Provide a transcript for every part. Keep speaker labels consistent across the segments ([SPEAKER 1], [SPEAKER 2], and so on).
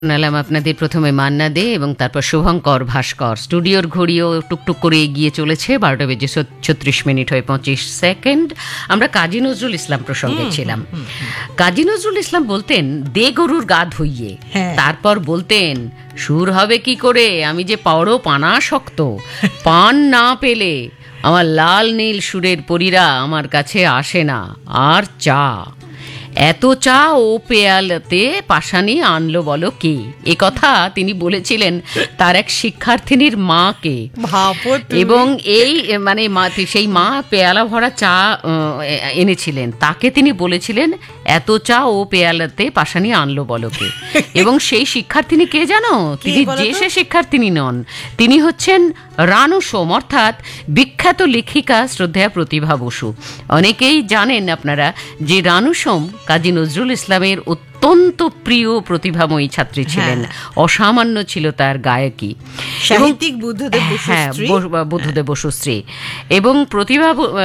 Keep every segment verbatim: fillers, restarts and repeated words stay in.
[SPEAKER 1] শোনালাম আপনাদের প্রথমে মান্না দে এবং তারপর শুভঙ্কর ভাস্কর। স্টুডিওর ঘড়িও টুকটুক করে এগিয়ে চলেছে, বারোটা বেজে ছত্রিশ মিনিট হয়ে পঁচিশ সেকেন্ড। আমরা কাজী নজরুল ইসলাম প্রসঙ্গে ছিলাম। কাজী নজরুল ইসলাম বলতেন, দে গরুর গা ধুইয়ে, তারপর বলতেন, সুর হবে কি করে, আমি যে পাওড়ো পানা শক্ত, পান না পেলে আমার লাল নীল সুরের পরীরা আমার কাছে আসে না। আর চা, এত চা ও পেয়ালাতে পাশানি আনলো বলো কে। এ কথা তিনি বলেছিলেন তার এক শিক্ষার্থিনীর মাকে, এবং এই মানে সেই মা পেয়ালা ভরা চা এনেছিলেন, তাকে তিনি বলেছিলেন এত চা ও পেয়ালাতে পাশানি আনলো বলো কে। এবং সেই শিক্ষার্থিনী কে জানো? তিনি যে সে শিক্ষার্থিনী নন, তিনি হচ্ছেন রানু সোম, অর্থাৎ বিখ্যাত লেখিকা শ্রদ্ধেয়া প্রতিভা বসু। অনেকেই জানেন আপনারা যে রানু সোম কাজী নজরুল ইসলামের অত্যন্ত প্রিয় প্রতিভাময়ী ছাত্রী ছিলেন। অসামান্য ছিল তার গায়কী।
[SPEAKER 2] সাহিত্যিক বুদ্ধদেব বসু,
[SPEAKER 1] হ্যাঁ, বুদ্ধদেব বসু স্ত্রী। এবং প্রতিভা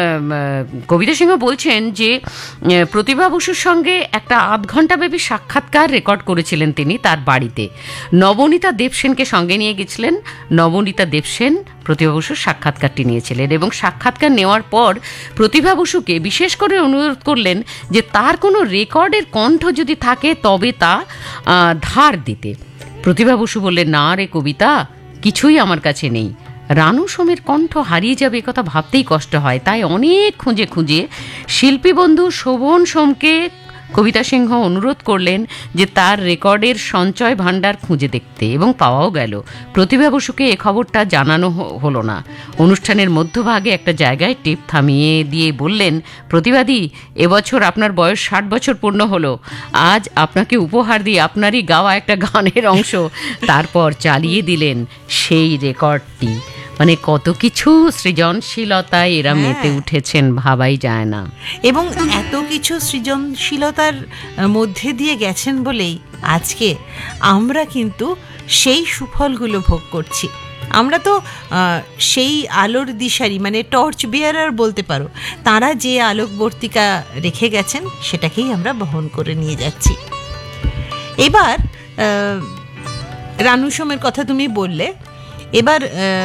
[SPEAKER 1] কবিতা সিংহ বলছেন যে প্রতিভা বসুর সঙ্গে একটা আধ ঘন্টা ব্যাপী সাক্ষাৎকার রেকর্ড করেছিলেন তিনি তার বাড়িতে। নবনীতা দেবসেনকে সঙ্গে নিয়ে গেছিলেন। নবনীতা দেবসেন প্রতিভা বসুর সাক্ষাৎকারটি নিয়েছিলেন এবং সাক্ষাৎকার নেওয়ার পর প্রতিভা বসুকে বিশেষ করে অনুরোধ করলেন যে তার কোনো রেকর্ডের কণ্ঠ যদি থাকে তবে তা ধার দিতে। প্রতিভা বসু বললেন, না রে কবিতা, কিছুই আমার কাছে নেই। রানু সোমের কণ্ঠ হারিয়ে যাবে কথা ভাবতেই কষ্ট হয়। তাই অনেক খুঁজে খুঁজে শিল্পী বন্ধু শোভন সোমকে কবিতা সিংহ অনুরোধ করলেন যে তার রেকর্ডের সঞ্চয় ভাণ্ডার খুঁজে দেখতে, এবং পাওয়াও গেল। প্রতিভা বসুকে এ খবরটা জানানো হলো না। অনুষ্ঠানের মধ্যভাগে একটা জায়গায় টেপ থামিয়ে দিয়ে বললেন, প্রতিবাদী, এবছর আপনার বয়স ষাট বছর পূর্ণ হলো। আজ আপনাকে উপহার দিয়ে আপনারই গাওয়া একটা গানের অংশ। তারপর চালিয়ে দিলেন সেই রেকর্ডটি। মানে কত কিছু সৃজনশীলতায় এরা মেতে উঠেছেন, ভাবাই যায় না।
[SPEAKER 2] এবং এত কিছু সৃজনশীলতার মধ্যে দিয়ে গেছেন বলেই আজকে আমরা কিন্তু সেই সুফলগুলো ভোগ করছি। আমরা তো সেই আলোর দিশারি, মানে টর্চ বিয়ারার বলতে পারো। তারা যে আলোকবর্তিকা রেখে গেছেন সেটাকেই আমরা বহন করে নিয়ে যাচ্ছি। এবার রানু সোমের কথা তুমি বললে। এবার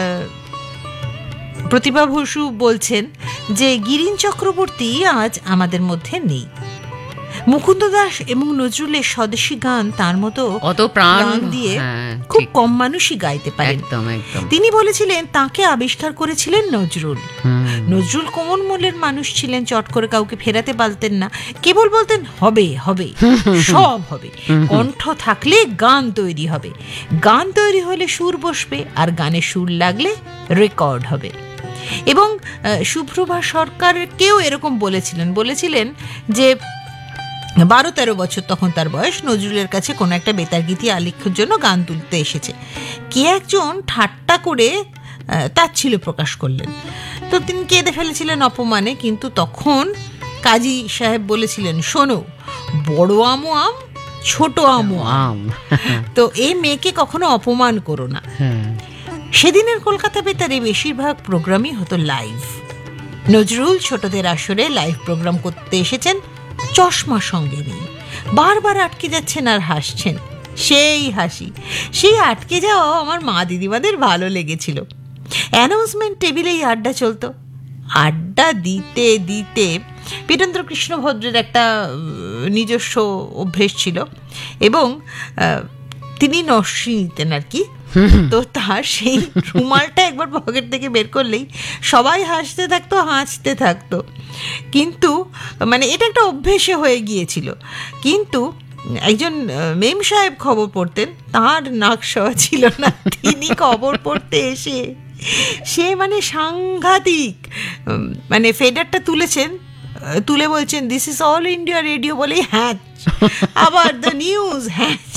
[SPEAKER 2] প্রতিভা বসু বলছেন যে গিরিন চক্রবর্তী আজ আমাদের মধ্যে নেই। মুকুন্দ দাস এবং নজরুলের স্বদেশী গান তার মতো
[SPEAKER 1] অত প্রাণ
[SPEAKER 2] দিয়ে খুব কম মানুষই গাইতে পারেন। তিনি বলেছিলেন তাকে আবিষ্কার করেছিলেন নজরুল। নজরুল কোমল মনের মানুষ ছিলেন, চট করে কাউকে ফেরাতে পারতেন না। কেবল বলতেন হবে হবে, সব হবে। কণ্ঠ থাকলে গান তৈরি হবে, গান তৈরি হলে সুর বসবে, আর গানে সুর লাগলে রেকর্ড হবে। এবং সুপ্রভা সরকারকেও এরকম বলেছিলেন বলেছিলেন যে বারো তেরো বছর তখন তার বয়স, নজরুলের কাছে কোনো একটা বেতার গীতি আলেখ্যের জন্য গান তুলতে এসেছে। কে একজন ঠাট্টা করে তাচ্ছিল্য প্রকাশ করলেন, তো তিনি কেঁদে ফেলেছিলেন অপমানে। কিন্তু তখন কাজী সাহেব বলেছিলেন, শোনো, বড় আমও আম, ছোট আমও আম, তো এই মেয়েকে কখনো অপমান করো না। সেদিনের কলকাতা বেতারে বেশিরভাগ প্রোগ্রামই হতো লাইভ। নজরুল ছোটদের আসরে লাইভ প্রোগ্রাম করতে এসেছেন, চশমা সঙ্গে নেই, বারবার আটকে যাচ্ছেন আর হাসছেন। সেই হাসি, সেই আটকে যাওয়া আমার মা দিদিমাদের ভালো লেগেছিল। অ্যানাউন্সমেন্ট টেবিলেই আড্ডা চলতো। আড্ডা দিতে দিতে বীরেন্দ্র কৃষ্ণ ভদ্রের একটা নিজস্ব অভ্যেস ছিল, এবং তিনি নস্যি নিতেন আর কি। তো তার সেই রুমালটা একবার পকেট থেকে বের করলেই সবাই হাসতে থাকতো, হাসতে থাকতো। কিন্তু মানে এটা একটা অভ্যেসে হয়ে গিয়েছিল। কিন্তু একজন মেম সাহেব খবর পড়তেন, তার নাক শোয়া ছিল না। তিনি খবর পড়তে এসে সে মানে সাংঘাতিক, মানে ফেডারটা তুলেছেন, তুলে বলছেন this is all India radio বলে হ্যাচ, আবার দ্য নিউজ হ্যাচ।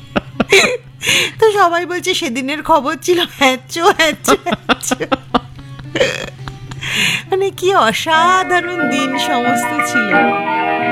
[SPEAKER 2] তো সবাই বলছে সেদিনের খবর ছিল হ্যাচো হ্যাচো হ্যাচো। মানে কি অসাধারণ দিন সমস্ত ছিল।